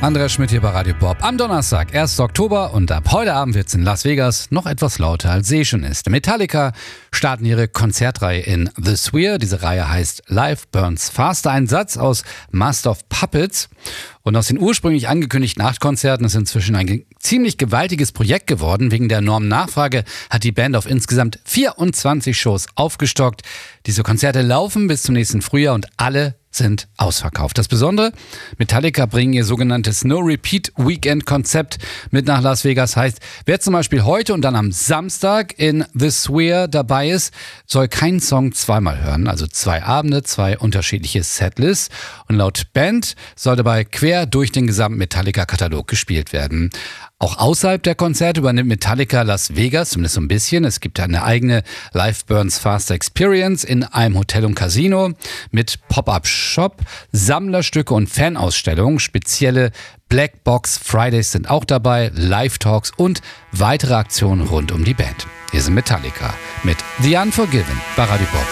Andreas Schmidt hier bei Radio Bob am Donnerstag, 1. Oktober, und ab heute Abend wird es in Las Vegas noch etwas lauter als schon ist. Metallica starten ihre Konzertreihe in The Sphere. Diese Reihe heißt Life Burns Faster, ein Satz aus Master of Puppets. Und aus den ursprünglich angekündigten 8 Konzerten ist inzwischen ein ziemlich gewaltiges Projekt geworden. Wegen der enormen Nachfrage hat die Band auf insgesamt 24 Shows aufgestockt. Diese Konzerte laufen bis zum nächsten Frühjahr und alle sind ausverkauft. Das Besondere, Metallica bringen ihr sogenanntes No-Repeat-Weekend-Konzept mit nach Las Vegas. Heißt, wer zum Beispiel heute und dann am Samstag in The Sphere dabei ist, soll keinen Song zweimal hören. Also 2 Abende, 2 unterschiedliche Setlists. Und laut Band soll dabei quer durch den gesamten Metallica-Katalog gespielt werden. Auch außerhalb der Konzerte übernimmt Metallica Las Vegas, zumindest so ein bisschen. Es gibt eine eigene Life Burns Faster Experience in einem Hotel und Casino mit Pop-Up-Shop, Sammlerstücke und Fanausstellungen. Spezielle Black Box Fridays sind auch dabei, Live-Talks und weitere Aktionen rund um die Band. Hier sind Metallica mit The Unforgiven bei Radio Bob.